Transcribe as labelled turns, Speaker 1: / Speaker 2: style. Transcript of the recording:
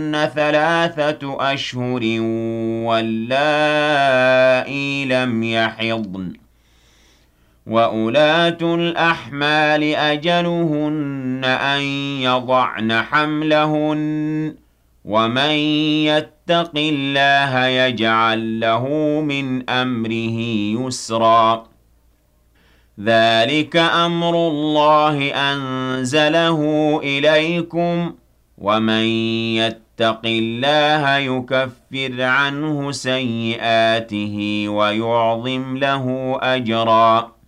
Speaker 1: ثلاثة أشهر واللائي لم يحضن وأولاة الأحمال أجلهن أن يضعن حملهن ومن يتق الله يجعل له من أمره يسرا ذلك أمر الله أنزله إليكم ومن يتق الله يكفر عنه سيئاته ويعظم له أجرا